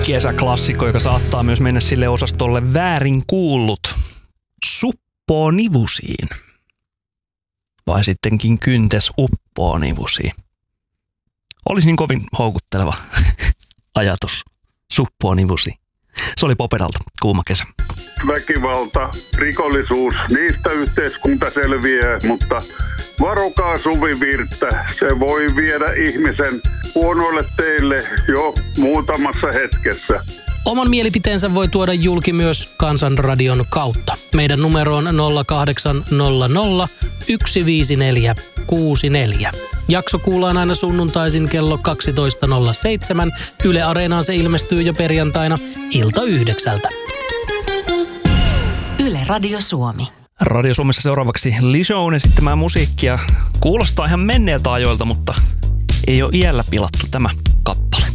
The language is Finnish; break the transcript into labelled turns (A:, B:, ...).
A: kesäklassikko, joka saattaa myös mennä sille osastolle väärin kuullut. Suppoo nivusiin. Vai sittenkin kyntes uppoo nivusiin. Olisi niin kovin houkutteleva ajatus. Suppoo nivusiin. Se oli Popedalta Kuuma kesä.
B: Väkivalta, rikollisuus, niistä yhteiskunta selviää, mutta varokaa suvivirttä. Se voi viedä ihmisen huonoille teille jo muutamassa hetkessä.
C: Oman mielipiteensä voi tuoda julki myös Kansanradion kautta. Meidän numero on 0800 15464. Jakso kuullaan aina sunnuntaisin kello 12.07. Yle Areenaan se ilmestyy jo perjantaina ilta 9.
D: Yle Radio Suomi.
A: Radio Suomessa seuraavaksi Lizzoon esittämää musiikkia. Kuulostaa ihan menneiltä ajoilta, mutta ei ole iällä pilattu tämä kappale.